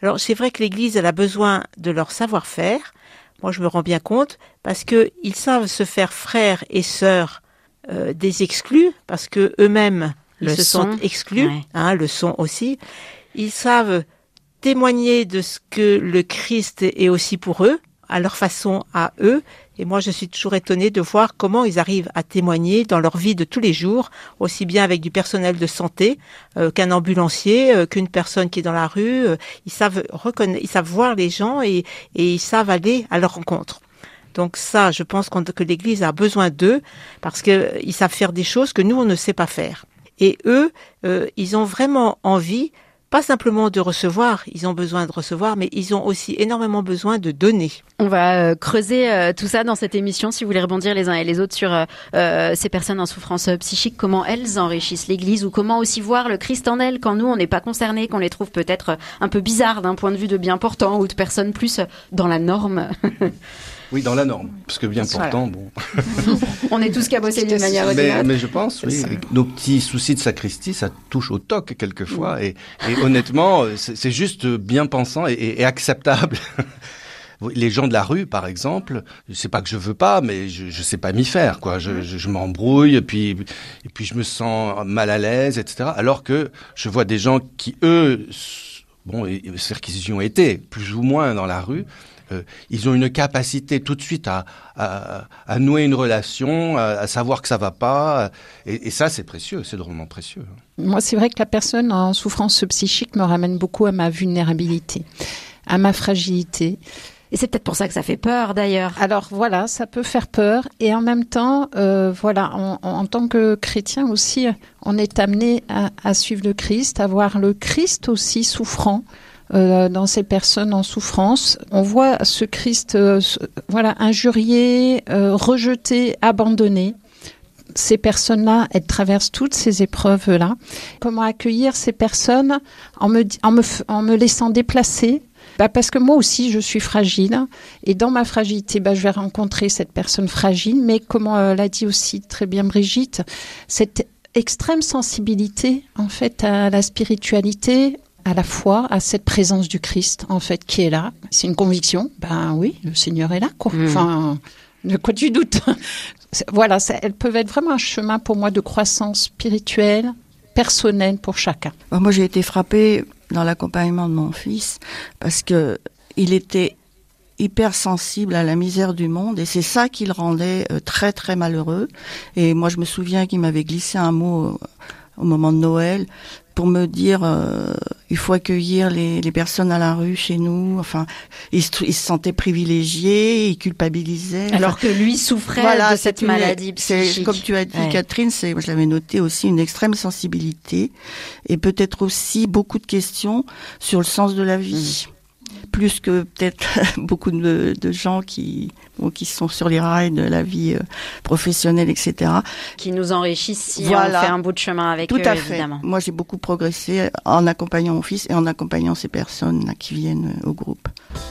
Alors c'est vrai que l'Église, elle a besoin de leur savoir-faire. Moi, je me rends bien compte parce que ils savent se faire frères et sœurs des exclus, parce que eux-mêmes ils se sentent exclus, le son aussi. Ils savent témoigner de ce que le Christ est aussi pour eux, à leur façon à eux. Et moi, je suis toujours étonnée de voir comment ils arrivent à témoigner dans leur vie de tous les jours, aussi bien avec du personnel de santé qu'un ambulancier, qu'une personne qui est dans la rue. Ils savent reconnaître, ils savent voir les gens et ils savent aller à leur rencontre. Donc ça, je pense que l'Église a besoin d'eux parce que ils savent faire des choses que nous, on ne sait pas faire. Et eux, ils ont vraiment envie, pas simplement de recevoir, ils ont besoin de recevoir, mais ils ont aussi énormément besoin de donner. On va creuser tout ça dans cette émission, si vous voulez rebondir les uns et les autres sur ces personnes en souffrance psychique, comment elles enrichissent l'Église, ou comment aussi voir le Christ en elles quand nous, on n'est pas concernés, qu'on les trouve peut-être un peu bizarres d'un point de vue de bien portant ou de personnes plus dans la norme. Oui, dans la norme, parce que bien portant, bon. On est tous cabossés d'une manière ordinaire. Mais je pense, oui, nos petits soucis de sacristie, ça touche au toc quelquefois, et honnêtement, c'est juste bien pensant et acceptable. Les gens de la rue, par exemple, c'est pas que je veux pas, mais je sais pas m'y faire, quoi. Je m'embrouille, et puis je me sens mal à l'aise, etc. Alors que je vois des gens qui, eux, bon, c'est-à-dire qu'ils y ont été, plus ou moins dans la rue, ils ont une capacité tout de suite à nouer une relation, à savoir que ça va pas, et ça c'est précieux, c'est drôlement précieux. Moi, c'est vrai que la personne en souffrance psychique me ramène beaucoup à ma vulnérabilité, à ma fragilité. Et c'est peut-être pour ça que ça fait peur, d'ailleurs. Alors voilà, ça peut faire peur, et en même temps, en tant que chrétien aussi, on est amené à suivre le Christ, à voir le Christ aussi souffrant. Dans ces personnes en souffrance, on voit ce Christ, injurié, rejeté, abandonné. Ces personnes-là, elles traversent toutes ces épreuves-là. Comment accueillir ces personnes en me laissant déplacer? Parce que moi aussi, je suis fragile. Et dans ma fragilité, je vais rencontrer cette personne fragile. Mais comme l'a dit aussi très bien Brigitte, cette extrême sensibilité, en fait, à la spiritualité, à la foi, à cette présence du Christ, en fait, qui est là. C'est une conviction. Oui, le Seigneur est là, quoi. Enfin, de quoi tu doutes? Voilà, elles peuvent être vraiment un chemin pour moi de croissance spirituelle, personnelle pour chacun. Moi, j'ai été frappée dans l'accompagnement de mon fils parce que il était hyper sensible à la misère du monde, et c'est ça qui le rendait très, très malheureux. Et moi, je me souviens qu'il m'avait glissé un mot au moment de Noël pour me dire il faut accueillir les personnes à la rue chez nous. Enfin, il se sentait privilégié, il culpabilisait. Alors que lui souffrait de cette maladie psychique. C'est, comme tu as dit, Catherine, je l'avais noté aussi, une extrême sensibilité, et peut-être aussi beaucoup de questions sur le sens de la vie. Plus que peut-être beaucoup de gens qui sont sur les rails de la vie professionnelle, etc. Qui nous enrichissent si on fait un bout de chemin avec eux, évidemment. Moi, j'ai beaucoup progressé en accompagnant mon fils et en accompagnant ces personnes là, qui viennent au groupe.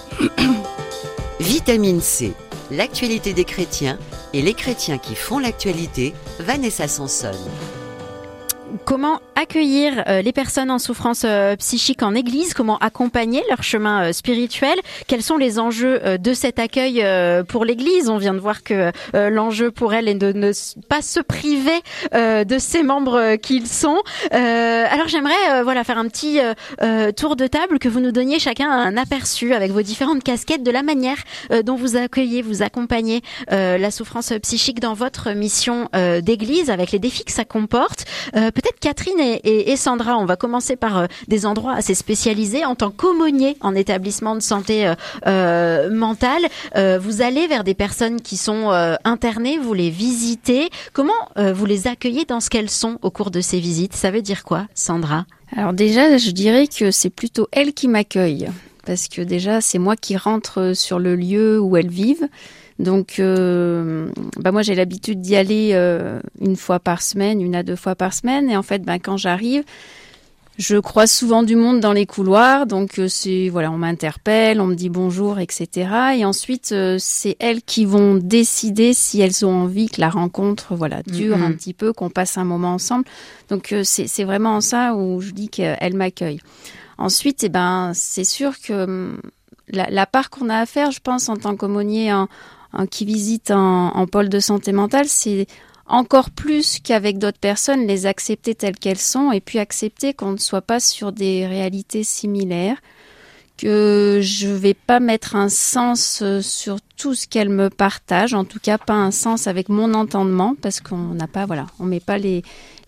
Vitamine C, l'actualité des chrétiens et les chrétiens qui font l'actualité, Vanessa Sanson. Comment accueillir les personnes en souffrance psychique en Église? Comment accompagner leur chemin spirituel? Quels sont les enjeux de cet accueil pour l'Église? On vient de voir que l'enjeu pour elle est de ne pas se priver de ses membres qu'ils sont. Alors j'aimerais faire un petit tour de table, que vous nous donniez chacun un aperçu avec vos différentes casquettes de la manière dont vous accueillez, vous accompagnez la souffrance psychique dans votre mission d'Église, avec les défis que ça comporte. Peut-être Catherine et Sandra, on va commencer par des endroits assez spécialisés. En tant qu'aumônier en établissement de santé mentale, vous allez vers des personnes qui sont internées, vous les visitez. Comment vous les accueillez dans ce qu'elles sont au cours de ces visites? Ça veut dire quoi, Sandra? Alors déjà, je dirais que c'est plutôt elles qui m'accueillent, parce que déjà, c'est moi qui rentre sur le lieu où elles vivent. Donc, moi, j'ai l'habitude d'y aller 1 à 2 fois par semaine. Et en fait, quand j'arrive, je croise souvent du monde dans les couloirs. Donc, on m'interpelle, on me dit bonjour, etc. Et ensuite, c'est elles qui vont décider si elles ont envie que la rencontre, dure un petit peu, qu'on passe un moment ensemble. Donc, c'est vraiment ça où je dis qu'elles m'accueillent. Ensuite, c'est sûr que la part qu'on a à faire, je pense, en tant qu'aumônier qui visite en pôle de santé mentale, c'est encore plus qu'avec d'autres personnes, les accepter telles qu'elles sont et puis accepter qu'on ne soit pas sur des réalités similaires, que je vais pas mettre un sens sur tout ce qu'elle me partage, en tout cas pas un sens avec mon entendement, parce qu'on n'a pas, on met pas les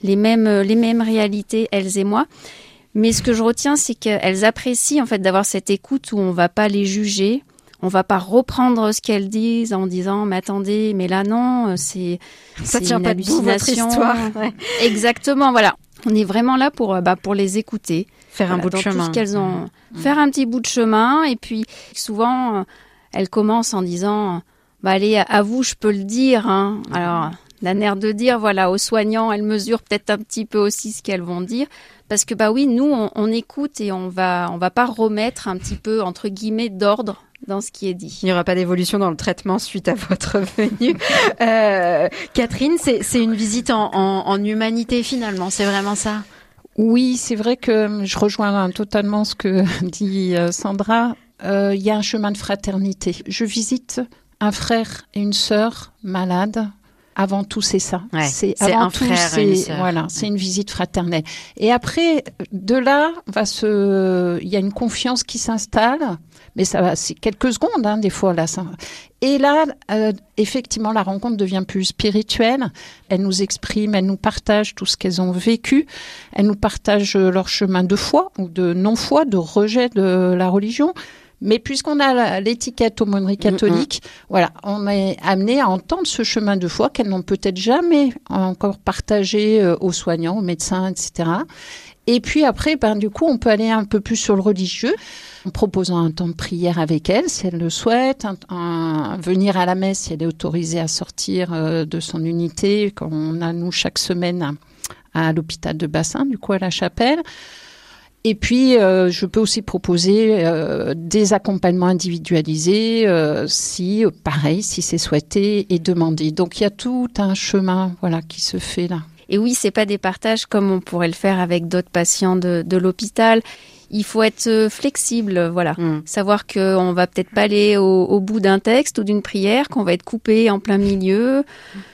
mêmes réalités, elles et moi. Mais ce que je retiens, c'est qu'elles apprécient en fait d'avoir cette écoute où on va pas les juger, on va pas reprendre ce qu'elles disent en disant mais attendez, mais là non, c'est tient une pas debout votre histoire. Ouais. Exactement, voilà. On est vraiment là pour les écouter, faire un bout de chemin. Tout ce qu'elles ont, faire un petit bout de chemin. Et puis souvent, elles commencent en disant allez, à vous, je peux le dire. Hein. Alors, d'un air de dire, aux soignants, elles mesurent peut-être un petit peu aussi ce qu'elles vont dire. Parce que oui, nous, on écoute et on va pas remettre un petit peu, entre guillemets, d'ordre dans ce qui est dit. Il n'y aura pas d'évolution dans le traitement suite à votre venue. Catherine, c'est une visite en humanité finalement, c'est vraiment ça? Oui, c'est vrai que je rejoins totalement ce que dit Sandra. Il y a un chemin de fraternité. Je visite un frère et une sœur malades. Avant tout, c'est ça. Ouais, c'est un frère et une sœur. C'est une visite fraternelle. Et après, de là, il y a une confiance qui s'installe. Mais c'est quelques secondes, des fois, là. Et là, effectivement, la rencontre devient plus spirituelle. Elles nous expriment, elles nous partagent tout ce qu'elles ont vécu. Elles nous partagent leur chemin de foi ou de non-foi, de rejet de la religion. Mais puisqu'on a l'étiquette aumônerie catholique, on est amené à entendre ce chemin de foi qu'elles n'ont peut-être jamais encore partagé aux soignants, aux médecins, etc. Et puis après, du coup, on peut aller un peu plus sur le religieux, en proposant un temps de prière avec elles, si elles le souhaitent, venir à la messe, si elle est autorisée à sortir de son unité, qu'on a, nous, chaque semaine à l'hôpital de Bassin, du coup, à la chapelle. Et puis, je peux aussi proposer des accompagnements individualisés, si c'est souhaité et demandé. Donc, il y a tout un chemin, qui se fait là. Et oui, c'est pas des partages comme on pourrait le faire avec d'autres patients de l'hôpital. Il faut être flexible, Savoir qu'on va peut-être pas aller au bout d'un texte ou d'une prière, qu'on va être coupé en plein milieu,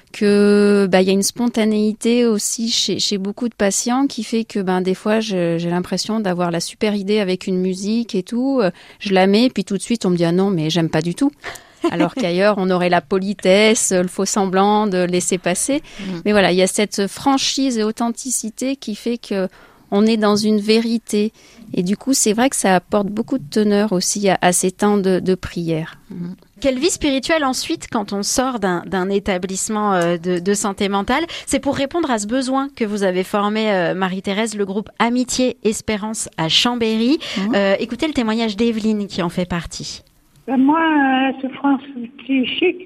que y a une spontanéité aussi chez beaucoup de patients qui fait que des fois j'ai l'impression d'avoir la super idée avec une musique et tout, je la mets puis tout de suite on me dit ah non mais j'aime pas du tout. Alors qu'ailleurs on aurait la politesse, le faux semblant de laisser passer. Mais il y a cette franchise et authenticité qui fait que on est dans une vérité. Et du coup, c'est vrai que ça apporte beaucoup de teneur aussi à ces temps de prière. Quelle vie spirituelle ensuite quand on sort d'un établissement de santé mentale? C'est pour répondre à ce besoin que vous avez formé, Marie-Thérèse, le groupe Amitié Espérance à Chambéry. Écoutez le témoignage d'Evelyne qui en fait partie. Moi, la souffrance psychique,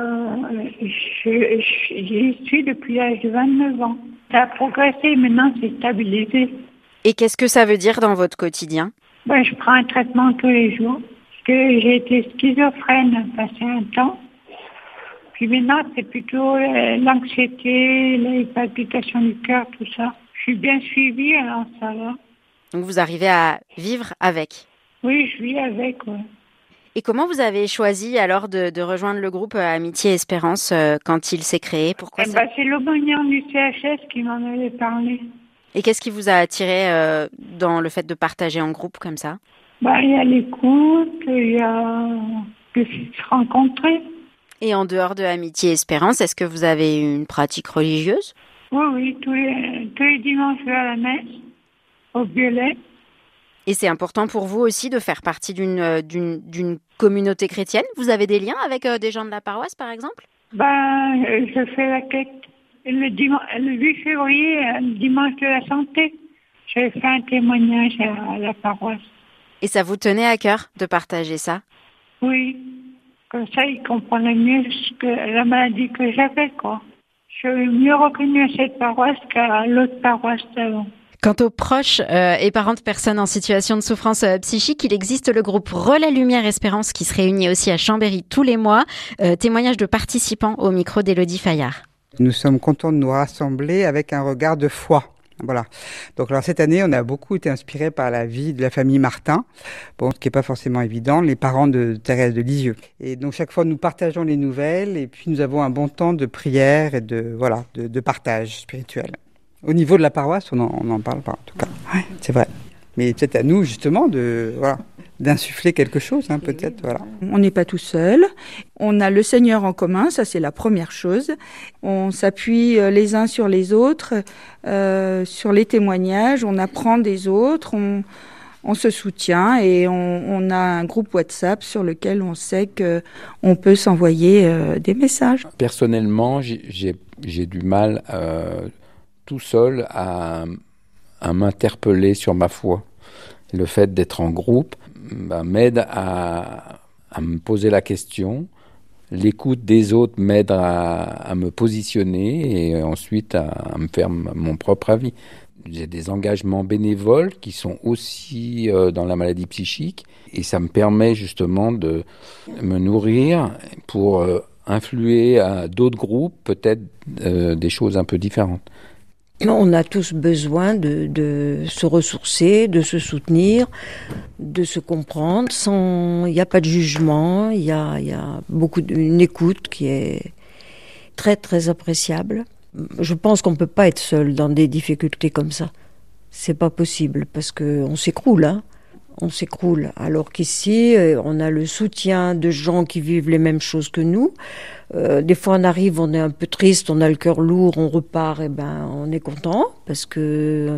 j'y suis depuis l'âge de 29 ans. Ça a progressé, maintenant c'est stabilisé. Et qu'est-ce que ça veut dire dans votre quotidien? Je prends un traitement tous les jours. Parce que j'ai été schizophrène passé un temps. Puis maintenant, c'est plutôt l'anxiété, les palpitations du cœur, tout ça. Je suis bien suivie, alors ça va. Donc vous arrivez à vivre avec? Oui, je vis avec, ouais. Et comment vous avez choisi alors de rejoindre le groupe Amitié Espérance quand il s'est créé? Pourquoi c'est l'aumônière du CHS qui m'en avait parlé. Et qu'est-ce qui vous a attiré dans le fait de partager en groupe comme ça? Il y a l'écoute, il y a de se rencontrer. Et en dehors de Amitié Espérance, est-ce que vous avez une pratique religieuse? Oui, tous les dimanches je vais à la messe, au violet. Et c'est important pour vous aussi de faire partie d'une communauté chrétienne? Vous avez des liens avec des gens de la paroisse, par exemple? Je fais la quête le 8 février, le dimanche de la santé. J'ai fait un témoignage à la paroisse. Et ça vous tenait à cœur de partager ça? Oui. Comme ça, ils comprenaient mieux la maladie que j'avais, quoi. Je suis mieux reconnue à cette paroisse qu'à l'autre paroisse d'avant. Quant aux proches et parents de personnes en situation de souffrance psychique, il existe le groupe Relais Lumière Espérance qui se réunit aussi à Chambéry tous les mois. Témoignage de participants au micro d'Élodie Fayard. Nous sommes contents de nous rassembler avec un regard de foi. Voilà. Donc alors cette année, on a beaucoup été inspiré par la vie de la famille Martin, ce qui n'est pas forcément évident, les parents de Thérèse de Lisieux. Et donc chaque fois, nous partageons les nouvelles et puis nous avons un bon temps de prière et de partage spirituel. Au niveau de la paroisse, on n'en parle pas en tout cas. Ouais, c'est vrai. Mais peut-être à nous justement d'insuffler quelque chose, peut-être. Voilà. On n'est pas tout seul. On a le Seigneur en commun, ça c'est la première chose. On s'appuie les uns sur les autres, sur les témoignages. On apprend des autres, on se soutient et on a un groupe WhatsApp sur lequel on sait qu'on peut s'envoyer des messages. Personnellement, j'ai du mal tout seul à m'interpeller sur ma foi. Le fait d'être en groupe m'aide à me poser la question. L'écoute des autres m'aide à me positionner et ensuite à me faire mon propre avis. J'ai des engagements bénévoles qui sont aussi dans la maladie psychique et ça me permet justement de me nourrir pour influer à d'autres groupes, peut-être des choses un peu différentes. On a tous besoin de se ressourcer, de se soutenir, de se comprendre. Il n'y a pas de jugement, il y a une écoute qui est très très appréciable. Je pense qu'on ne peut pas être seul dans des difficultés comme ça. C'est pas possible parce qu'on s'écroule. On s'écroule. Alors qu'ici, on a le soutien de gens qui vivent les mêmes choses que nous. Des fois, on arrive, on est un peu triste, on a le cœur lourd, on repart, on est content parce que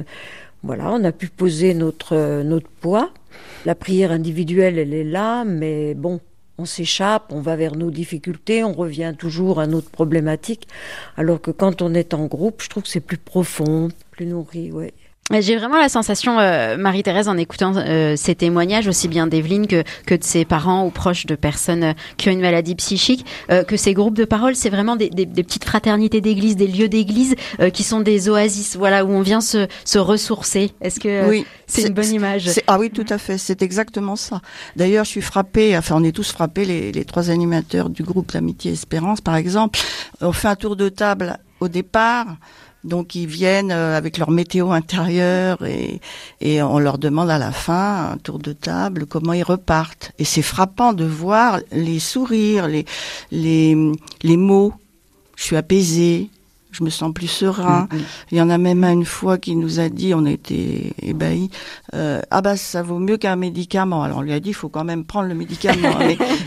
on a pu poser notre poids. La prière individuelle, elle est là, mais bon, on s'échappe, on va vers nos difficultés, on revient toujours à notre problématique. Alors que quand on est en groupe, je trouve que c'est plus profond, plus nourri, ouais. J'ai vraiment la sensation, Marie-Thérèse, en écoutant ces témoignages, aussi bien d'Evelyne que de ses parents ou proches de personnes qui ont une maladie psychique, que ces groupes de parole, c'est vraiment des petites fraternités d'église, des lieux d'église qui sont des oasis, où on vient se ressourcer. Est-ce que c'est une bonne image? Ah oui, tout à fait, c'est exactement ça. D'ailleurs, je suis frappée, on est tous frappés, les trois animateurs du groupe L'Amitié Espérance, par exemple. On fait un tour de table au départ. Donc ils viennent avec leur météo intérieure et on leur demande à la fin, un tour de table, comment ils repartent. Et c'est frappant de voir les sourires, les mots. Je suis apaisée, je me sens plus serein. Il y en a même une fois qui nous a dit, on était ébahis, ça vaut mieux qu'un médicament. Alors on lui a dit, il faut quand même prendre le médicament.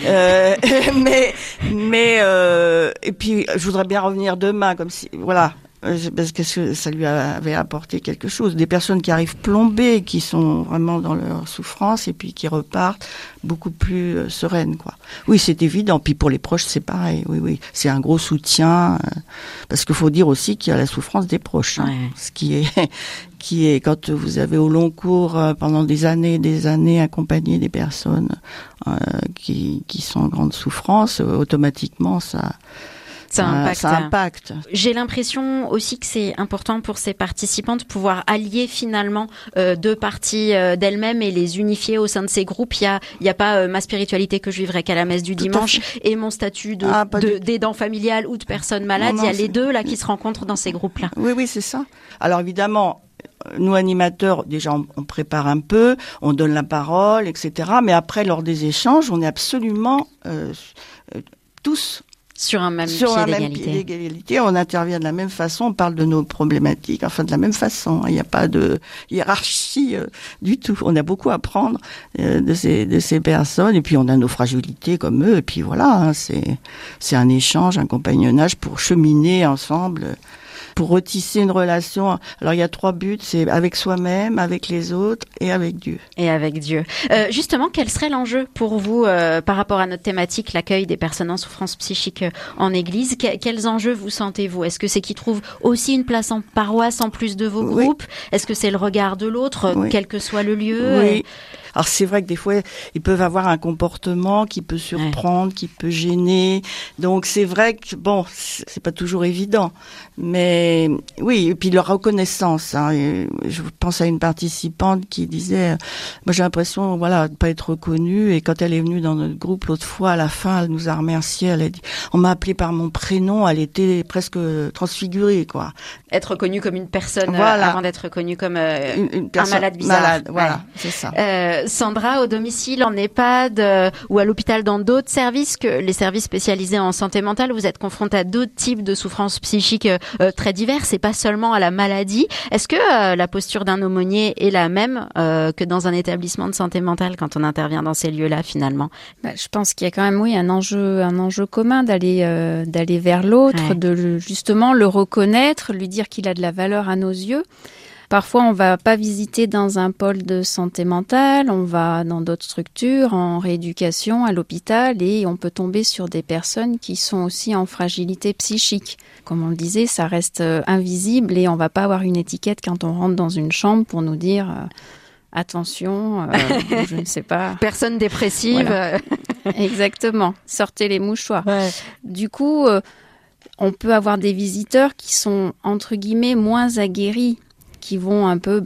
mais et puis je voudrais bien revenir demain, comme si parce que ça lui avait apporté quelque chose. Des personnes qui arrivent plombées, qui sont vraiment dans leur souffrance et puis qui repartent beaucoup plus sereines, quoi. Oui, c'est évident. Puis pour les proches, c'est pareil. Oui, c'est un gros soutien parce qu'il faut dire aussi qu'il y a la souffrance des proches, ce qui est quand vous avez au long cours pendant des années accompagné des personnes qui sont en grande souffrance, automatiquement ça impacte. J'ai l'impression aussi que c'est important pour ces participants de pouvoir allier finalement deux parties d'elles-mêmes et les unifier au sein de ces groupes. Il y a pas ma spiritualité que je vivrai qu'à la messe du dimanche et mon statut d'aidant familial ou de personne malade. Il y a les deux là qui se rencontrent dans ces groupes-là. Oui, c'est ça. Alors évidemment, nous animateurs, déjà on prépare un peu, on donne la parole, etc. Mais après, lors des échanges, on est absolument tous sur un même pied d'égalité. On intervient de la même façon, on parle de nos problématiques, de la même façon. Il n'y a pas de hiérarchie du tout. On a beaucoup à apprendre de ces personnes, et puis on a nos fragilités comme eux, et puis voilà, c'est un échange, un compagnonnage pour cheminer ensemble, pour retisser une relation. Alors il y a 3 buts, c'est avec soi-même, avec les autres et avec Dieu. Justement, quel serait l'enjeu pour vous par rapport à notre thématique, l'accueil des personnes en souffrance psychique en Église? Quels enjeux vous sentez-vous? Est-ce que c'est qu'ils trouvent aussi une place en paroisse en plus de vos groupes? Est-ce que c'est le regard de l'autre, quel que soit le lieu? Alors c'est vrai que des fois ils peuvent avoir un comportement qui peut surprendre, qui peut gêner. Donc c'est vrai que bon, c'est pas toujours évident. Mais oui, et puis leur reconnaissance. Je pense à une participante qui disait, moi j'ai l'impression, voilà, de pas être reconnue. Et quand elle est venue dans notre groupe l'autre fois, à la fin, elle nous a remercié. Elle a dit, on m'a appelée par mon prénom. Elle était presque transfigurée, quoi. Être reconnue comme une personne avant d'être reconnue comme un malade bizarre. Malade, voilà, c'est ça. Sandra, au domicile, en EHPAD ou à l'hôpital, dans d'autres services que les services spécialisés en santé mentale, vous êtes confrontés à d'autres types de souffrances psychiques très diverses et pas seulement à la maladie. Est-ce que la posture d'un aumônier est la même que dans un établissement de santé mentale quand on intervient dans ces lieux-là finalement? Je pense qu'il y a quand même un enjeu commun d'aller vers l'autre, de justement le reconnaître, lui dire qu'il a de la valeur à nos yeux. Parfois, on va pas visiter dans un pôle de santé mentale, on va dans d'autres structures, en rééducation, à l'hôpital, et on peut tomber sur des personnes qui sont aussi en fragilité psychique. Comme on le disait, ça reste invisible et on va pas avoir une étiquette quand on rentre dans une chambre pour nous dire attention, je ne sais pas. Personne dépressive. Voilà. Exactement. Sortez les mouchoirs. Ouais. Du coup, on peut avoir des visiteurs qui sont entre guillemets moins aguerris, qui vont un peu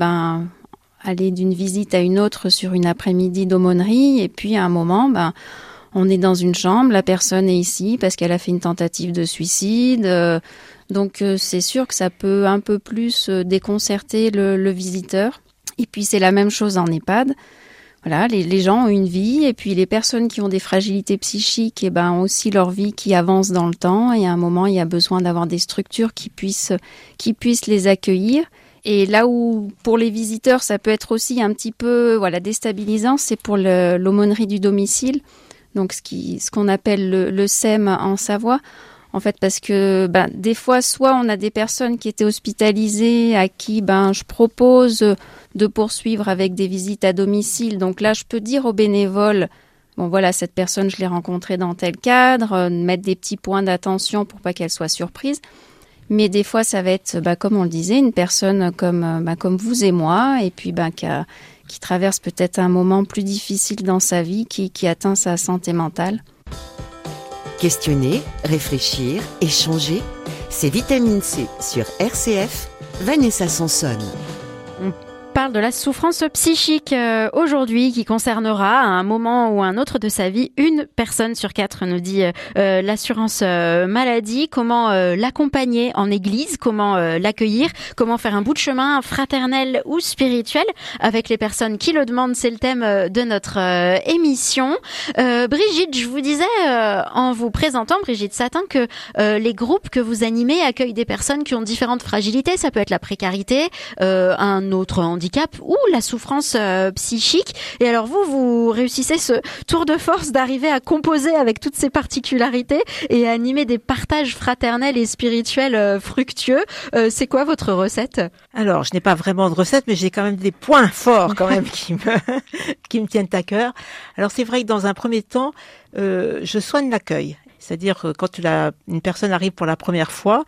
aller d'une visite à une autre sur une après-midi d'aumônerie, et puis à un moment, on est dans une chambre, la personne est ici parce qu'elle a fait une tentative de suicide, donc c'est sûr que ça peut un peu plus déconcerter le visiteur. Et puis c'est la même chose en EHPAD. Voilà, les gens ont une vie, et puis les personnes qui ont des fragilités psychiques, ont aussi leur vie qui avance dans le temps, et à un moment il y a besoin d'avoir des structures qui puissent les accueillir. Et là où, pour les visiteurs, ça peut être aussi un petit peu déstabilisant, c'est pour l'aumônerie du domicile, donc ce qu'on appelle le SEM en Savoie. En fait, parce que des fois, soit on a des personnes qui étaient hospitalisées à qui je propose de poursuivre avec des visites à domicile. Donc là, je peux dire aux bénévoles, bon voilà, cette personne, je l'ai rencontrée dans tel cadre, mettre des petits points d'attention pour pas qu'elle soit surprise. Mais des fois, ça va être, comme on le disait, une personne comme vous et moi, et puis qui traverse peut-être un moment plus difficile dans sa vie, qui atteint sa santé mentale. Questionner, réfléchir, échanger, c'est Vitamine C sur RCF, Vanessa Sanson. Parle de la souffrance psychique aujourd'hui, qui concernera à un moment ou un autre de sa vie une personne sur 4, nous dit l'assurance maladie. Comment l'accompagner en église, comment l'accueillir, comment faire un bout de chemin fraternel ou spirituel avec les personnes qui le demandent, c'est le thème de notre émission. Brigitte, je vous disais en vous présentant, Brigitte Satin, que les groupes que vous animez accueillent des personnes qui ont différentes fragilités. Ça peut être la précarité, un autre handicap ou la souffrance psychique. Et alors vous réussissez ce tour de force d'arriver à composer avec toutes ces particularités et à animer des partages fraternels et spirituels fructueux. C'est quoi votre recette? Alors, je n'ai pas vraiment de recette, mais j'ai quand même des points forts quand même qui me tiennent à cœur. Alors c'est vrai que dans un premier temps, je soigne l'accueil. C'est-à-dire que quand une personne arrive pour la première fois,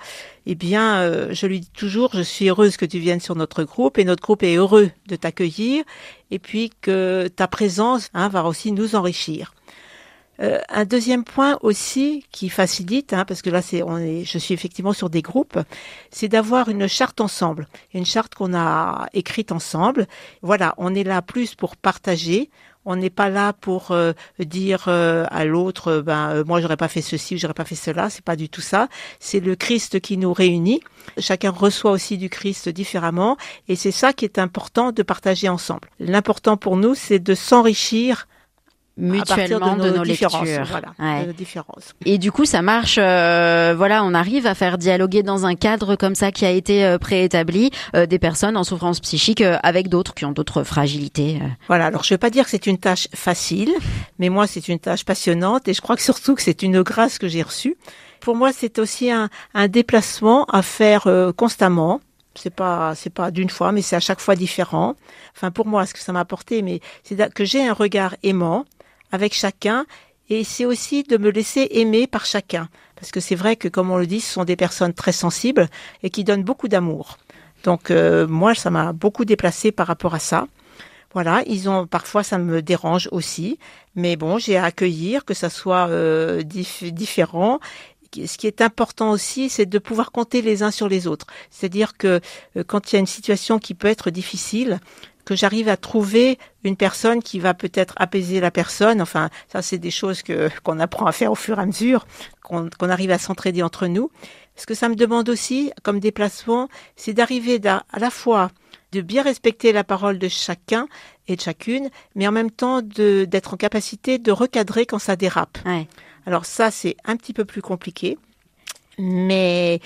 je lui dis toujours, je suis heureuse que tu viennes sur notre groupe, et notre groupe est heureux de t'accueillir, et puis que ta présence va aussi nous enrichir. Un deuxième point aussi qui facilite, parce que là je suis effectivement sur des groupes, c'est d'avoir une charte ensemble, une charte qu'on a écrite ensemble. Voilà, on est là plus pour partager. On n'est pas là pour dire à l'autre, moi j'aurais pas fait ceci ou j'aurais pas fait cela. C'est pas du tout ça. C'est le Christ qui nous réunit. Chacun reçoit aussi du Christ différemment, et c'est ça qui est important de partager ensemble. L'important pour nous, c'est de s'enrichir mutuellement de nos lectures. De nos différences. Et du coup, ça marche. On arrive à faire dialoguer dans un cadre comme ça qui a été préétabli des personnes en souffrance psychique avec d'autres qui ont d'autres fragilités. Voilà. Alors, je veux pas dire que c'est une tâche facile, mais moi, c'est une tâche passionnante, et je crois que surtout que c'est une grâce que j'ai reçue. Pour moi, c'est aussi un déplacement à faire constamment. C'est pas d'une fois, mais c'est à chaque fois différent. Enfin, pour moi, ce que ça m'a apporté, mais c'est que j'ai un regard aimant avec chacun, et c'est aussi de me laisser aimer par chacun. Parce que c'est vrai que, comme on le dit, ce sont des personnes très sensibles et qui donnent beaucoup d'amour. Donc, moi, ça m'a beaucoup déplacée par rapport à ça. Voilà, parfois ça me dérange aussi, mais bon, j'ai à accueillir que ça soit différent. Ce qui est important aussi, c'est de pouvoir compter les uns sur les autres. C'est-à-dire que quand il y a une situation qui peut être difficile, que j'arrive à trouver une personne qui va peut-être apaiser la personne. Enfin, ça, c'est des choses qu'on apprend à faire au fur et à mesure, qu'on arrive à s'entraider entre nous. Ce que ça me demande aussi, comme déplacement, c'est d'arriver à la fois de bien respecter la parole de chacun et de chacune, mais en même temps d'être en capacité de recadrer quand ça dérape. Ouais. Alors ça, c'est un petit peu plus compliqué. Mais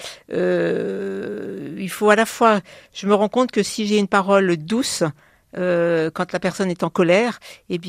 il faut à la fois... Je me rends compte que si j'ai une parole douce, quand la personne est en colère, et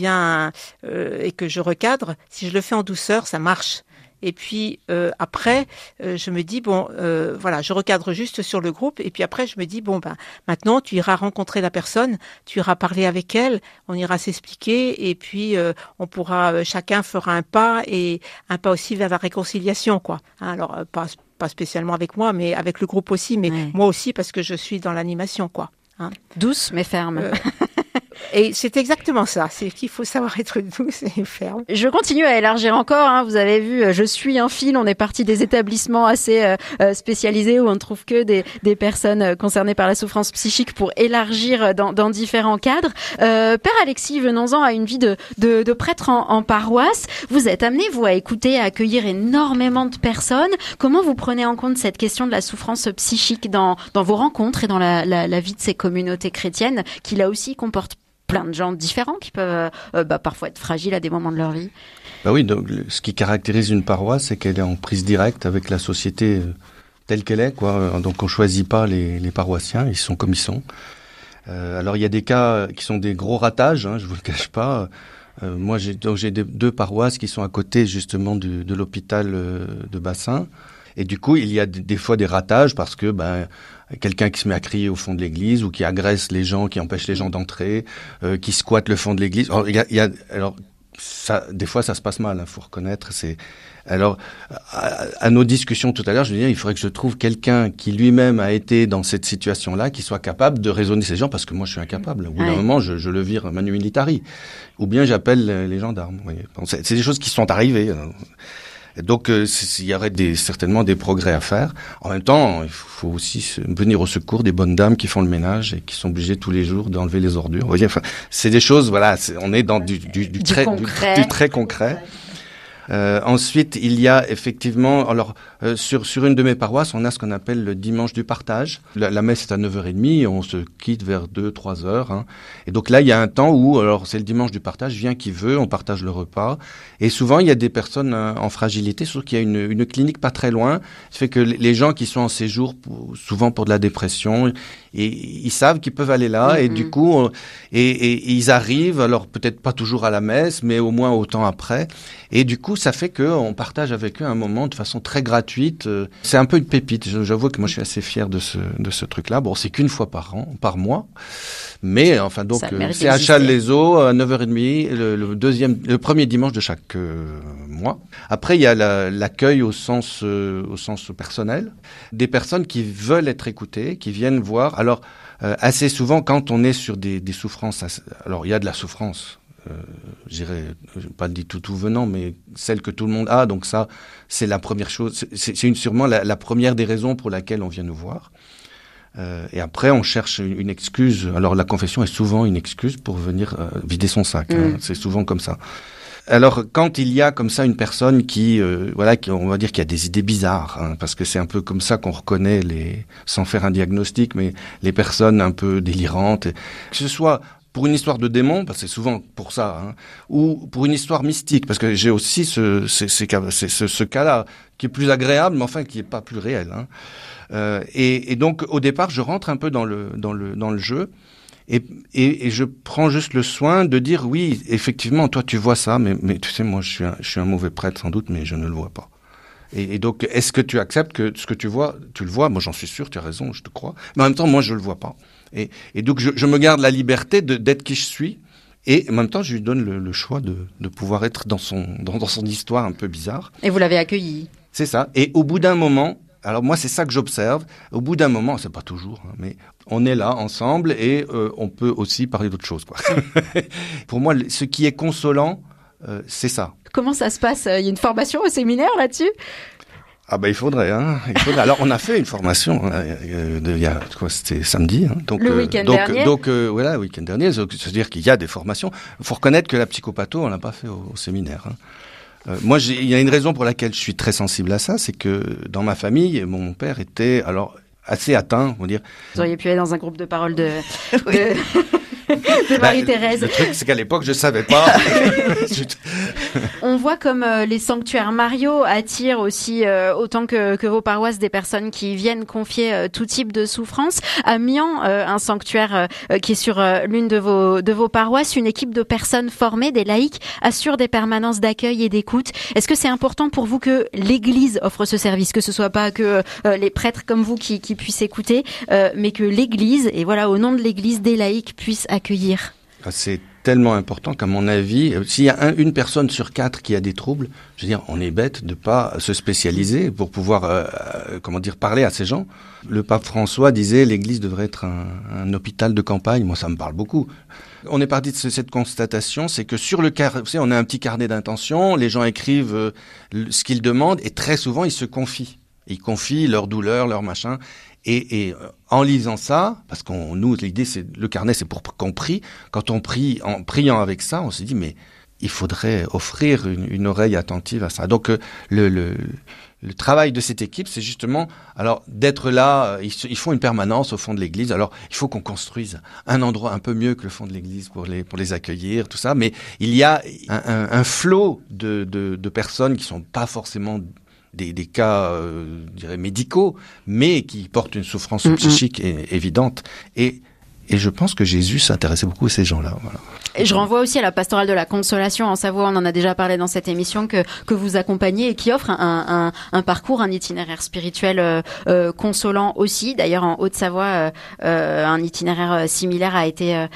que je recadre, si je le fais en douceur, ça marche. Et puis après, je me dis voilà, je recadre juste sur le groupe. Et puis après, je me dis maintenant, tu iras rencontrer la personne, tu iras parler avec elle, on ira s'expliquer, et puis on pourra, chacun fera un pas et un pas aussi vers la réconciliation, quoi. Hein, alors pas spécialement avec moi, mais avec le groupe aussi, mais moi aussi parce que je suis dans l'animation, quoi. Hein. Douce mais ferme. Et c'est exactement ça, c'est qu'il faut savoir être douce et ferme. Je continue à élargir encore, hein. Vous avez vu, je suis un fil, on est parti des établissements assez spécialisés où on ne trouve que des personnes concernées par la souffrance psychique pour élargir dans différents cadres. Père Alexis, venons-en à une vie de prêtre en paroisse. Vous êtes amené, vous, à écouter, à accueillir énormément de personnes. Comment vous prenez en compte cette question de la souffrance psychique dans vos rencontres et dans la vie de ces communautés chrétiennes qui, là aussi, comportent plein de gens différents qui peuvent parfois être fragiles à des moments de leur vie? Oui, donc ce qui caractérise une paroisse, c'est qu'elle est en prise directe avec la société telle qu'elle est, quoi. Donc on choisit pas les paroissiens, ils sont comme ils sont. Alors il y a des cas qui sont des gros ratages, hein, je vous le cache pas. Moi j'ai deux paroisses qui sont à côté justement de l'hôpital de Bassin. Et du coup, il y a des fois des ratages parce que quelqu'un qui se met à crier au fond de l'église ou qui agresse les gens, qui empêche les gens d'entrer, qui squatte le fond de l'église. Alors, ça, des fois, ça se passe mal, faut reconnaître. Alors, à nos discussions tout à l'heure, je veux dire, il faudrait que je trouve quelqu'un qui lui-même a été dans cette situation-là, qui soit capable de raisonner ces gens, parce que moi, je suis incapable. Au bout d'un moment, je le vire manu militari. Ou bien j'appelle les gendarmes. Vous voyez. Bon, c'est des choses qui sont arrivées. Donc, il y aurait certainement des progrès à faire. En même temps, il faut aussi venir au secours des bonnes dames qui font le ménage et qui sont obligées tous les jours d'enlever les ordures. Vous voyez, enfin, c'est des choses, voilà, on est dans du très concret. Ensuite, il y a effectivement, alors sur une de mes paroisses, on a ce qu'on appelle le dimanche du partage. La messe est à 9h30 et on se quitte vers 2-3 heures. Hein. Et donc là, il y a un temps où, alors c'est le dimanche du partage, vient qui veut, on partage le repas. Et souvent, il y a des personnes en fragilité, surtout qu'il y a une clinique pas très loin. Ça fait que les gens qui sont en séjour, souvent pour de la dépression, et ils savent qu'ils peuvent aller là. Et du coup, et ils arrivent, alors peut-être pas toujours à la messe, mais au moins autant après. Et du coup, ça fait qu'on partage avec eux un moment de façon très gratuite. C'est un peu une pépite. J'avoue que moi, je suis assez fier de ce truc-là. Bon, c'est qu'une fois par mois. Mais enfin, donc, c'est à Challes-les-Eaux, à 9h30, le premier dimanche de chaque mois. Après, il y a l'accueil au sens personnel. Des personnes qui veulent être écoutées, qui viennent voir. Alors, assez souvent, quand on est sur des souffrances, alors il y a de la souffrance. Je dirais, pas dit tout venant, mais celle que tout le monde a. Donc ça, c'est la première chose. C'est sûrement la première des raisons pour laquelle on vient nous voir. Et après, on cherche une excuse. Alors la confession est souvent une excuse pour venir vider son sac. Hein. C'est souvent comme ça. Alors quand il y a comme ça une personne qui on va dire qu'il y a des idées bizarres, hein, parce que c'est un peu comme ça qu'on reconnaît sans faire un diagnostic, mais les personnes un peu délirantes, que ce soit pour une histoire de démon, parce que c'est souvent pour ça, hein, ou pour une histoire mystique, parce que j'ai aussi ce cas-là, qui est plus agréable, mais enfin qui est pas plus réel. Hein. Et donc, au départ, je rentre un peu dans le jeu, et je prends juste le soin de dire, oui, effectivement, toi tu vois ça, mais tu sais, moi je suis un mauvais prêtre sans doute, mais je ne le vois pas. Et donc, est-ce que tu acceptes que ce que tu vois, tu le vois? Moi, j'en suis sûr, tu as raison, je te crois. Mais en même temps, moi, je le vois pas. Et donc, je me garde la liberté d'être qui je suis. Et en même temps, je lui donne le choix de pouvoir être dans son histoire un peu bizarre. Et vous l'avez accueilli? C'est ça. Et au bout d'un moment, Alors moi, c'est ça que j'observe. Au bout d'un moment, c'est pas toujours, hein, mais on est là ensemble et on peut aussi parler d'autre chose, quoi. Pour moi, ce qui est consolant, c'est ça. Comment ça se passe? Il y a une formation au séminaire là-dessus? Ah il faudrait, hein. Alors on a fait une formation, c'était samedi, hein. Donc le week-end dernier. Voilà, le week-end dernier. C'est-à-dire qu'il y a des formations. Il faut reconnaître que la psychopatho, on l'a pas fait au séminaire, hein. Moi, il y a une raison pour laquelle je suis très sensible à ça, c'est que dans ma famille, mon père était assez atteint, on va dire. Vous auriez pu aller dans un groupe de parole de Marie-Thérèse. Le truc, c'est qu'à l'époque, je savais pas. On voit comme les sanctuaires Mario attirent aussi autant que vos paroisses des personnes qui viennent confier tout type de souffrance. À Mian, un sanctuaire qui est sur l'une de vos paroisses, une équipe de personnes formées, des laïcs, assure des permanences d'accueil et d'écoute. Est-ce que c'est important pour vous que l'Église offre ce service, que ce soit pas que les prêtres comme vous qui puissent écouter, mais que l'Église, et voilà, au nom de l'Église, des laïcs puissent accueillir? C'est tellement important qu'à mon avis, s'il y a une personne sur 4 qui a des troubles, je veux dire, on est bête de pas se spécialiser pour pouvoir, parler à ces gens. Le pape François disait l'Église devrait être un hôpital de campagne. Moi, ça me parle beaucoup. On est parti de cette constatation, c'est que sur le carnet, on a un petit carnet d'intention, les gens écrivent ce qu'ils demandent et très souvent ils se confient. Ils confient leur douleur, leur machin. Et en lisant ça, parce nous, l'idée, le carnet, c'est pour qu'on prie. Quand on prie, en priant avec ça, on se dit, mais il faudrait offrir une oreille attentive à ça. Donc, le travail de cette équipe, c'est justement, alors, d'être là, ils font une permanence au fond de l'église. Alors, il faut qu'on construise un endroit un peu mieux que le fond de l'église pour les accueillir, tout ça. Mais il y a un flot de personnes qui sont pas forcément des cas, je dirais, médicaux, mais qui portent une souffrance psychique évidente. Et je pense que Jésus s'intéressait beaucoup à ces gens-là. Voilà. Et je renvoie aussi à la pastorale de la consolation en Savoie, on en a déjà parlé dans cette émission, que vous accompagnez et qui offre un parcours, un itinéraire spirituel consolant aussi. D'ailleurs, en Haute-Savoie, un itinéraire similaire a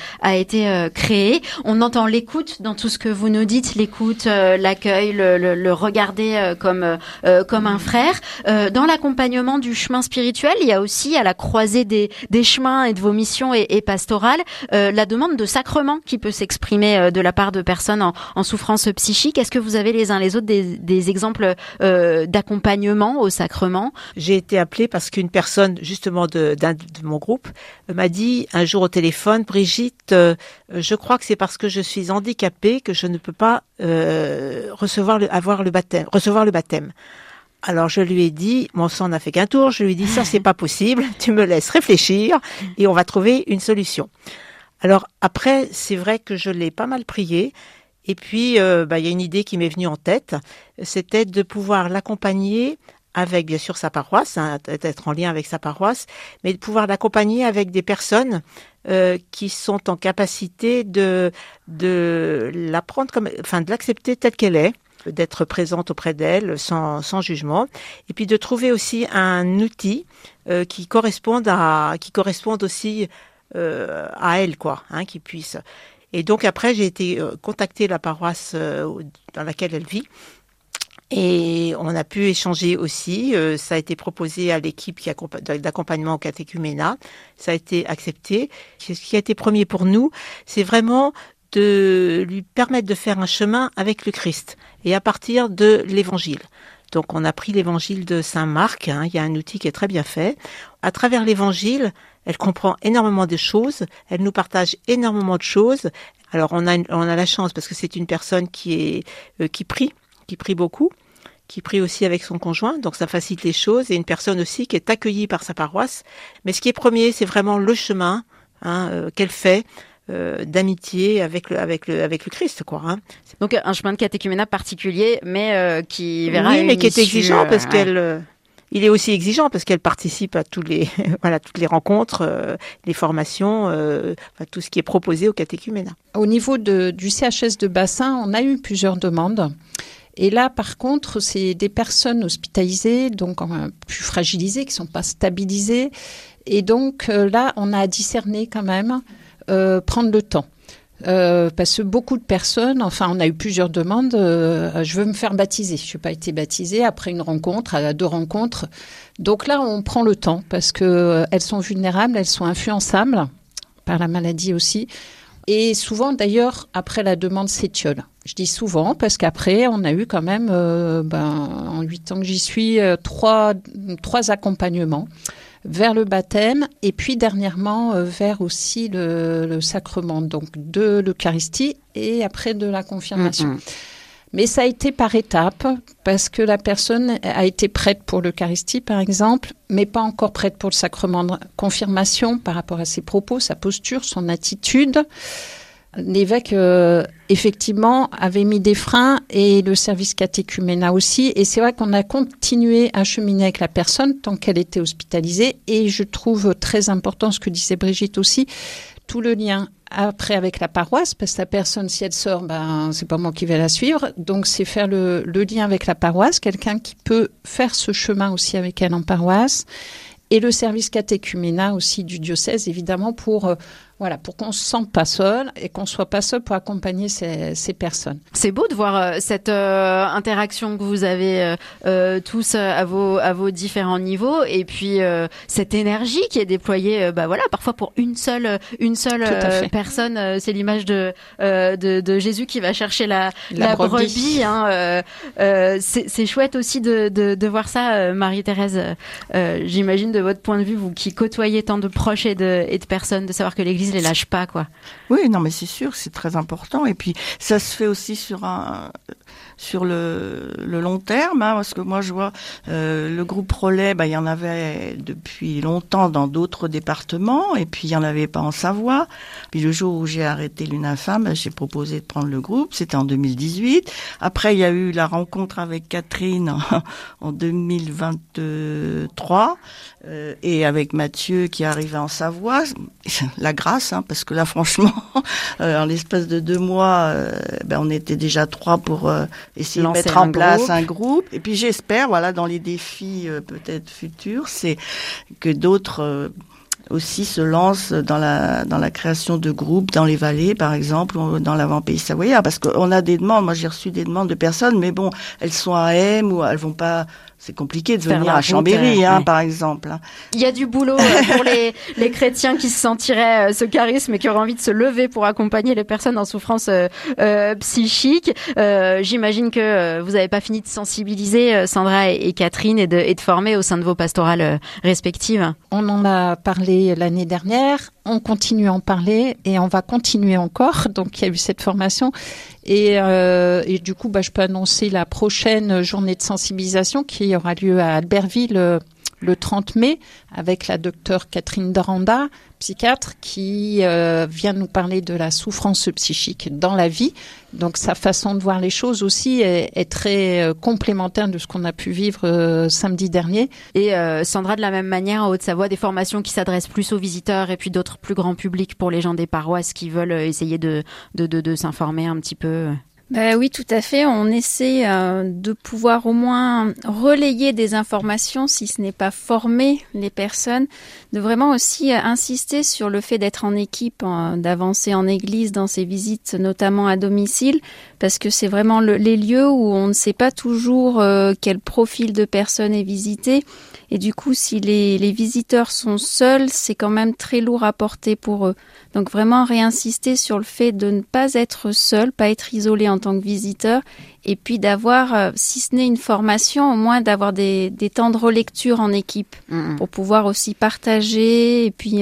été créé. On entend l'écoute dans tout ce que vous nous dites, l'écoute, l'accueil, le regarder comme un frère. Dans l'accompagnement du chemin spirituel, il y a aussi, à la croisée des chemins et de vos missions et pastorales, la demande de sacrement qui peut s'exprimer de la part de personnes en souffrance psychique. Est-ce que vous avez les uns les autres des exemples d'accompagnement au sacrement? J'ai été appelée parce qu'une personne justement de mon groupe m'a dit un jour au téléphone, Brigitte, je crois que c'est parce que je suis handicapée que je ne peux pas recevoir le baptême. Alors je lui ai dit, mon sang n'a fait qu'un tour, je lui ai dit ça c'est pas possible, tu me laisses réfléchir et on va trouver une solution. Alors après, c'est vrai que je l'ai pas mal prié et puis il y a une idée qui m'est venue en tête, c'était de pouvoir l'accompagner avec bien sûr sa paroisse, d'être en lien avec sa paroisse, mais de pouvoir l'accompagner avec des personnes qui sont en capacité de l'apprendre de l'accepter telle qu'elle est, d'être présente auprès d'elle sans jugement, et puis de trouver aussi un outil qui corresponde aussi à elle, qui puisse. Et donc après, j'ai été contacter la paroisse dans laquelle elle vit. Et on a pu échanger aussi. Ça a été proposé à l'équipe d'accompagnement au catéchuménat. Ça a été accepté. Ce qui a été premier pour nous, c'est vraiment de lui permettre de faire un chemin avec le Christ et à partir de l'Évangile. Donc on a pris l'Évangile de Saint Marc, il y a un outil qui est très bien fait. À travers l'Évangile, elle comprend énormément de choses, elle nous partage énormément de choses. Alors on a la chance parce que c'est une personne qui prie beaucoup, qui prie aussi avec son conjoint, donc ça facilite les choses, et une personne aussi qui est accueillie par sa paroisse. Mais ce qui est premier, c'est vraiment le chemin qu'elle fait d'amitié avec le Christ, Donc un chemin de catéchuménat particulier, mais qui verra mais qui est exigeant parce il est aussi exigeant parce qu'elle participe à toutes les rencontres, les formations, tout ce qui est proposé au catéchuménat. Au niveau du CHS de Bassin, on a eu plusieurs demandes. Et là, par contre, c'est des personnes hospitalisées, donc plus fragilisées, qui ne sont pas stabilisées. Et donc là, on a discerné quand même prendre le temps. Parce que beaucoup de personnes, enfin, on a eu plusieurs demandes. Je veux me faire baptiser. Je n'ai pas été baptisée après une rencontre, à 2 rencontres. Donc là, on prend le temps parce que elles sont vulnérables, elles sont influençables par la maladie aussi. Et souvent, d'ailleurs, après la demande s'étiole. Je dis souvent parce qu'après, on a eu quand même, en 8 ans que j'y suis, 3 accompagnements vers le baptême et puis dernièrement vers aussi le sacrement, donc de l'Eucharistie et après de la confirmation. Mais ça a été par étapes parce que la personne a été prête pour l'Eucharistie par exemple, mais pas encore prête pour le sacrement de confirmation par rapport à ses propos, sa posture, son attitude. L'évêque, effectivement, avait mis des freins et le service catéchuménat aussi. Et c'est vrai qu'on a continué à cheminer avec la personne tant qu'elle était hospitalisée. Et je trouve très important ce que disait Brigitte aussi, tout le lien après avec la paroisse, parce que la personne, si elle sort, c'est pas moi qui vais la suivre. Donc, c'est faire le lien avec la paroisse, quelqu'un qui peut faire ce chemin aussi avec elle en paroisse. Et le service catéchuménat aussi du diocèse, évidemment, pour qu'on ne se sente pas seul et qu'on ne soit pas seul pour accompagner ces personnes. C'est beau de voir cette interaction que vous avez tous à vos différents niveaux et puis cette énergie qui est déployée parfois pour une seule personne. C'est l'image de Jésus qui va chercher la brebis. C'est chouette aussi de voir ça, Marie-Thérèse. J'imagine de votre point de vue, vous qui côtoyez tant de proches et de personnes, de savoir que l'Église les lâche pas, quoi. Oui, non, mais c'est sûr, c'est très important. Et puis, ça se fait aussi sur le long terme, parce que moi, je vois le groupe Relais, il y en avait depuis longtemps dans d'autres départements, et puis il y en avait pas en Savoie. Puis le jour où j'ai arrêté l'UNAFAM, j'ai proposé de prendre le groupe. C'était en 2018. Après, il y a eu la rencontre avec Catherine en 2023. Et avec Mathieu qui est arrivé en Savoie, la grâce, parce que là franchement, en l'espace de 2 mois, on était déjà 3 pour essayer de mettre en place un groupe. Et puis j'espère, dans les défis peut-être futurs, c'est que d'autres aussi se lancent dans la création de groupes dans les vallées, par exemple, ou dans l'avant-pays savoyard, parce qu'on a des demandes. Moi, j'ai reçu des demandes de personnes, mais bon, elles sont à M ou elles vont pas. C'est compliqué de venir à Chambéry, par exemple. Il y a du boulot pour les chrétiens qui se sentiraient ce charisme et qui auraient envie de se lever pour accompagner les personnes en souffrance psychique. J'imagine que vous n'avez pas fini de sensibiliser Sandra et Catherine et de former au sein de vos pastorales respectives. On en a parlé l'année dernière, on continue à en parler et on va continuer encore. Donc, il y a eu cette formation. Et du coup, je peux annoncer la prochaine journée de sensibilisation qui aura lieu à Albertville le 30 mai avec la docteure Catherine Daranda, psychiatre, qui vient nous parler de la souffrance psychique dans la vie. Donc sa façon de voir les choses aussi est très complémentaire de ce qu'on a pu vivre samedi dernier. Et Sandra, de la même manière, en Haute-Savoie, des formations qui s'adressent plus aux visiteurs et puis d'autres plus grand public pour les gens des paroisses qui veulent essayer de s'informer un petit peu. Oui, tout à fait. On essaie de pouvoir au moins relayer des informations, si ce n'est pas former les personnes, de vraiment aussi insister sur le fait d'être en équipe, d'avancer en église dans ces visites, notamment à domicile, parce que c'est vraiment les lieux où on ne sait pas toujours quel profil de personne est visité. Et du coup, si les visiteurs sont seuls, c'est quand même très lourd à porter pour eux. Donc vraiment réinsister sur le fait de ne pas être seul, pas être isolé en tant que visiteur, et puis d'avoir, si ce n'est une formation, au moins d'avoir des temps de relecture en équipe pour pouvoir aussi partager et puis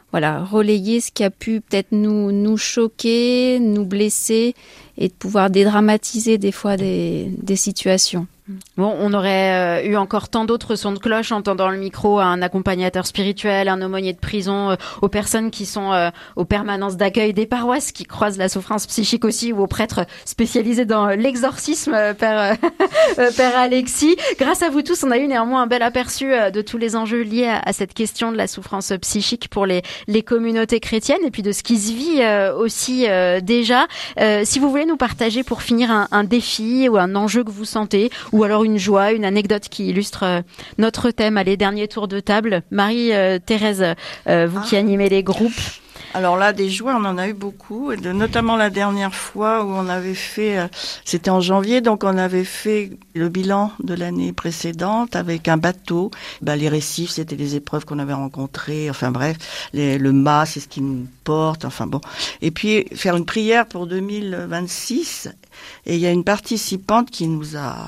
relayer ce qui a pu peut-être nous choquer, nous blesser et de pouvoir dédramatiser des fois des situations. Bon, on aurait eu encore tant d'autres sons de cloche en tendant le micro à un accompagnateur spirituel, un aumônier de prison, aux personnes qui sont aux permanences d'accueil des paroisses qui croisent la souffrance psychique aussi, ou aux prêtres spécialisés dans l'exorcisme, Père Alexis. Grâce à vous tous, on a eu néanmoins un bel aperçu de tous les enjeux liés à cette question de la souffrance psychique pour les communautés chrétiennes et puis de ce qui se vit aussi déjà. Si vous voulez nous partager pour finir un défi ou un enjeu que vous sentez, ou alors une joie, une anecdote qui illustre notre thème. Allez, dernier tour de table. Marie-Thérèse, vous qui animez les groupes, Alors là, des joies, on en a eu beaucoup, notamment la dernière fois où on avait fait, c'était en janvier, donc on avait fait le bilan de l'année précédente avec un bateau. Les récifs, c'était les épreuves qu'on avait rencontrées, enfin bref, le mât, c'est ce qui nous porte, enfin bon. Et puis faire une prière pour 2026, et il y a une participante qui nous a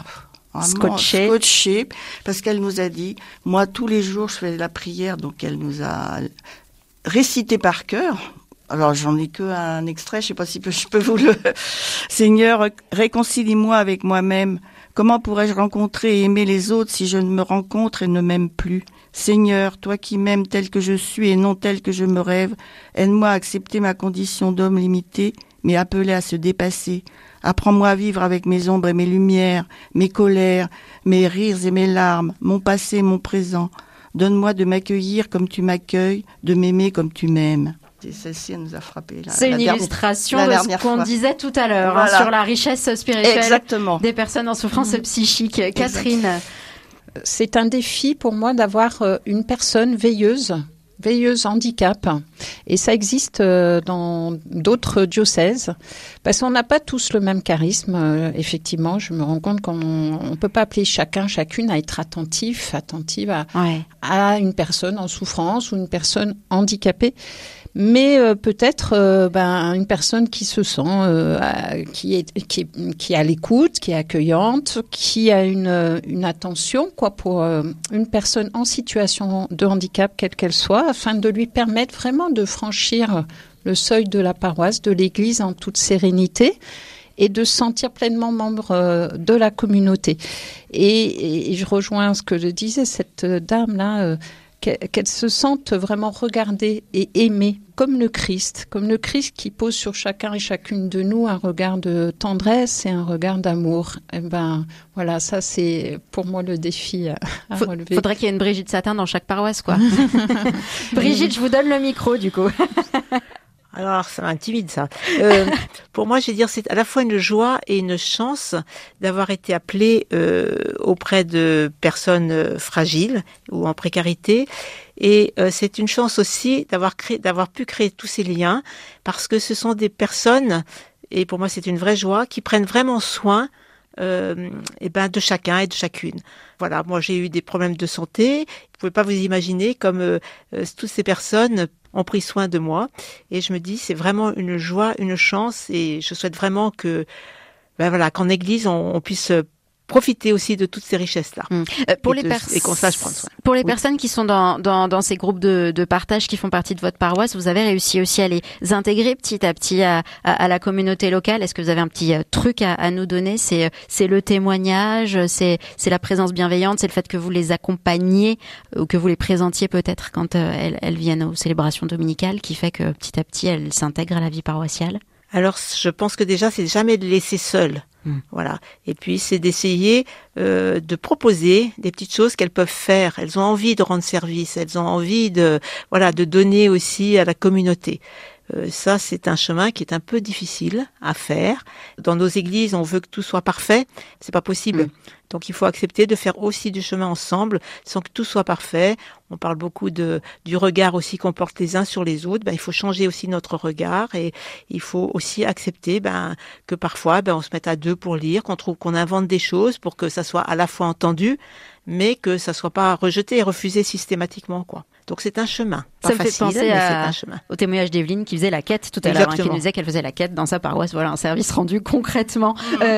scotché parce qu'elle nous a dit, moi tous les jours je fais la prière, donc elle nous a récité par cœur. Alors j'en ai que un extrait, je sais pas si je peux vous le... Seigneur, réconcilie-moi avec moi-même. Comment pourrais-je rencontrer et aimer les autres si je ne me rencontre et ne m'aime plus? Seigneur, toi qui m'aimes tel que je suis et non tel que je me rêve, aide-moi à accepter ma condition d'homme limité, mais appelé à se dépasser. Apprends-moi à vivre avec mes ombres et mes lumières, mes colères, mes rires et mes larmes, mon passé, mon présent. Donne-moi de m'accueillir comme tu m'accueilles, de m'aimer comme tu m'aimes. Celle-ci, elle nous a frappé. C'est une illustration de ce qu'on disait tout à l'heure, voilà. Sur la richesse spirituelle des personnes en souffrance psychique. Catherine. C'est un défi pour moi d'avoir une personne veilleuse handicap. Et ça existe dans d'autres diocèses. Parce qu'on n'a pas tous le même charisme. Effectivement, je me rends compte qu'on ne peut pas appeler chacune à être attentive à une personne en souffrance ou une personne handicapée. Mais peut-être une personne qui se sent, qui est à l'écoute, qui est accueillante, qui a une attention pour une personne en situation de handicap quelle qu'elle soit, afin de lui permettre vraiment de franchir le seuil de la paroisse, de l'Église en toute sérénité, et de se sentir pleinement membre de la communauté. Et je rejoins ce que je disais, cette dame-là, qu'elle se sente vraiment regardée et aimée, comme le Christ qui pose sur chacun et chacune de nous un regard de tendresse et un regard d'amour. Et voilà, ça c'est pour moi le défi à relever. Faudrait qu'il y ait une Brigitte Satin dans chaque paroisse, quoi. Brigitte, je vous donne le micro, du coup. Alors, ça m'intimide, ça. Pour moi, je vais dire, c'est à la fois une joie et une chance d'avoir été appelée auprès de personnes fragiles ou en précarité. Et c'est une chance aussi d'avoir pu créer tous ces liens, parce que ce sont des personnes, et pour moi, c'est une vraie joie, qui prennent vraiment soin de chacun et de chacune. Voilà, moi, j'ai eu des problèmes de santé. Vous pouvez pas vous imaginer comme toutes ces personnes ont pris soin de moi, et je me dis c'est vraiment une joie, une chance, et je souhaite vraiment que qu'en Église on puisse profiter aussi de toutes ces richesses-là. Et qu'on sache prendre soin. Pour les personnes qui sont dans ces groupes de partage qui font partie de votre paroisse, vous avez réussi aussi à les intégrer petit à petit à la communauté locale. Est-ce que vous avez un petit truc à nous donner? C'est le témoignage, c'est la présence bienveillante, c'est le fait que vous les accompagniez ou que vous les présentiez peut-être quand elles viennent aux célébrations dominicales, qui fait que petit à petit elles s'intègrent à la vie paroissiale? Alors, je pense que déjà, c'est jamais de laisser seul. Voilà. Et puis, c'est d'essayer de proposer des petites choses qu'elles peuvent faire. Elles ont envie de rendre service. Elles ont envie de donner aussi à la communauté. Ça, c'est un chemin qui est un peu difficile à faire. Dans nos églises, on veut que tout soit parfait. C'est pas possible. Donc, il faut accepter de faire aussi du chemin ensemble, sans que tout soit parfait. On parle beaucoup du regard aussi qu'on porte les uns sur les autres. Il faut changer aussi notre regard, et il faut aussi accepter que parfois, on se mette à deux pour lire, qu'on invente des choses pour que ça soit à la fois entendu, mais que ça soit pas rejeté et refusé systématiquement, quoi. Donc c'est un chemin. Ça me fait penser au témoignage d'Evelyne qui faisait la quête tout à l'heure, qui nous disait qu'elle faisait la quête dans sa paroisse. Voilà, un service rendu concrètement.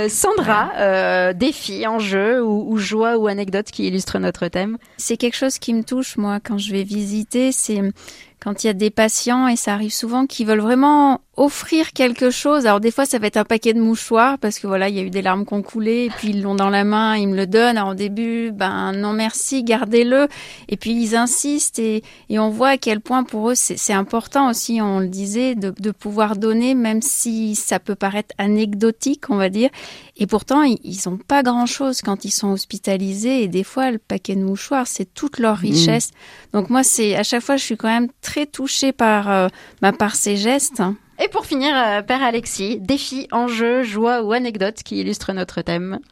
Sandra, défi, enjeu ou joie ou anecdote qui illustre notre thème? C'est quelque chose qui me touche, moi, quand je vais visiter, c'est quand il y a des patients, et ça arrive souvent, qui veulent vraiment offrir quelque chose. Alors des fois, ça va être un paquet de mouchoirs, parce que voilà, il y a eu des larmes qui ont coulé, et puis ils l'ont dans la main, ils me le donnent. Alors au début, non merci, gardez-le. Et puis ils insistent, et on voit à quel point pour eux, c'est important aussi, on le disait, de pouvoir donner, même si ça peut paraître anecdotique, on va dire. Et pourtant, ils ont pas grand-chose quand ils sont hospitalisés, et des fois, le paquet de mouchoirs, c'est toute leur richesse. Donc moi, à chaque fois, je suis quand même très touchée par ces gestes. Et pour finir, Père Alexis, défi, enjeu, joie ou anecdote qui illustre notre thème?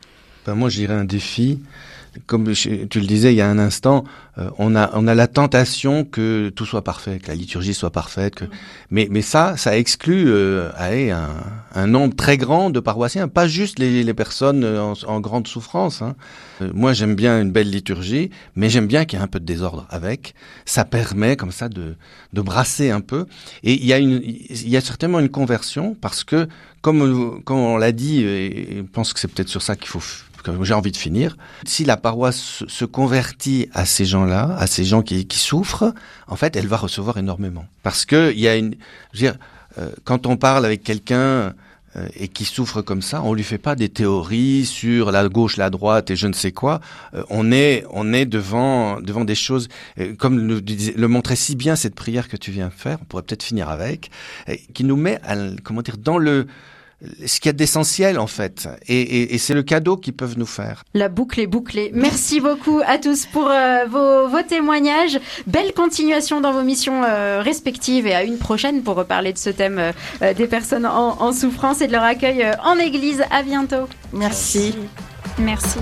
Moi, je dirais un défi. Comme tu le disais il y a un instant, on a la tentation que tout soit parfait, que la liturgie soit parfaite. Mais ça exclut un nombre très grand de paroissiens, pas juste les personnes en grande souffrance. Hein. Moi, j'aime bien une belle liturgie, mais j'aime bien qu'il y ait un peu de désordre avec. Ça permet comme ça de brasser un peu. Et il y a certainement une conversion parce que, comme on l'a dit, et je pense que c'est peut-être sur ça que j'ai envie de finir. Si la paroisse se convertit à ces gens-là, à ces gens qui souffrent, en fait, elle va recevoir énormément. Parce que quand on parle avec quelqu'un et qui souffre comme ça, on lui fait pas des théories sur la gauche, la droite et je ne sais quoi. On est devant des choses, comme le montrait si bien cette prière que tu viens de faire. On pourrait peut-être finir avec, qui nous met dans ce qu'il y a d'essentiel en fait, et c'est le cadeau qu'ils peuvent nous faire. La boucle est bouclée. Merci beaucoup à tous pour vos témoignages. Belle continuation dans vos missions respectives et à une prochaine pour reparler de ce thème des personnes en souffrance et de leur accueil en Église. À bientôt. Merci. Merci.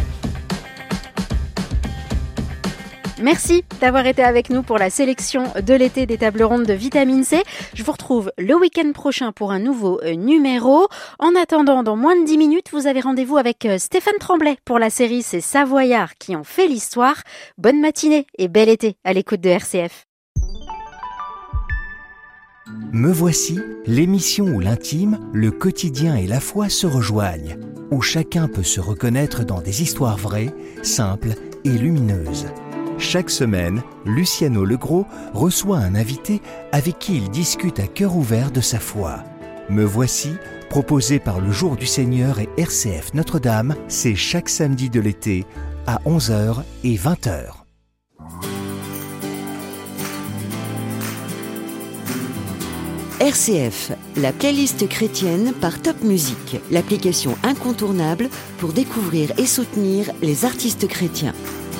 Merci d'avoir été avec nous pour la sélection de l'été des tables rondes de Vitamine C. Je vous retrouve le week-end prochain pour un nouveau numéro. En attendant, dans moins de 10 minutes, vous avez rendez-vous avec Stéphane Tremblay pour la série Ces Savoyards qui ont fait l'histoire. Bonne matinée et bel été à l'écoute de RCF. Me voici, l'émission où l'intime, le quotidien et la foi se rejoignent, où chacun peut se reconnaître dans des histoires vraies, simples et lumineuses. Chaque semaine, Luciano Legros reçoit un invité avec qui il discute à cœur ouvert de sa foi. Me voici, proposé par le Jour du Seigneur et RCF Notre-Dame, c'est chaque samedi de l'été à 11h et 20h. RCF, la playlist chrétienne par Top Music, l'application incontournable pour découvrir et soutenir les artistes chrétiens.